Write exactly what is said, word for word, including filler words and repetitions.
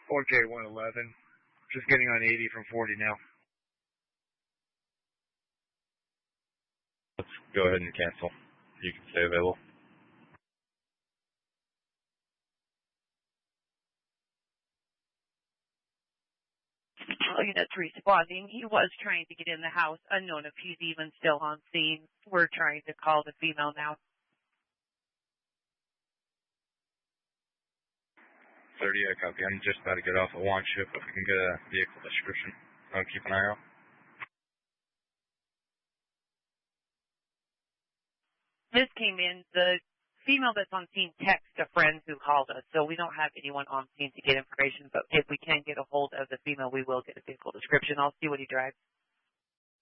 four J one eleven. Just getting on eighty from forty now. Let's go ahead and cancel. You can stay available. All units responding. He was trying to get in the house. Unknown if he's even still on scene. We're trying to call the female now. thirty, I copy. I'm just about to get off a launch ship. If we can get a vehicle description, I'll keep an eye out. This came in. The female that's on scene texted a friend who called us, so we don't have anyone on scene to get information, but if we can get a hold of the female, we will get a vehicle description. I'll see what he drives.